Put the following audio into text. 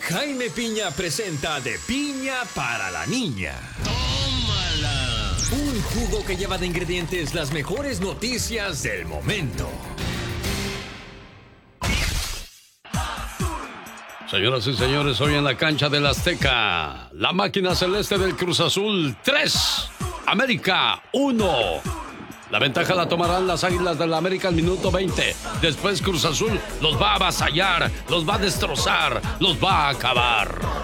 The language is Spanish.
Jaime Piña presenta De Piña para la Niña. ¡Tómala! Un jugo que lleva de ingredientes las mejores noticias del momento. Señoras y señores, hoy en la cancha del Azteca, la máquina celeste del Cruz Azul 3, América 1. La ventaja la tomarán las Águilas del la América al minuto 20. Después Cruz Azul los va a avasallar, los va a destrozar, los va a acabar.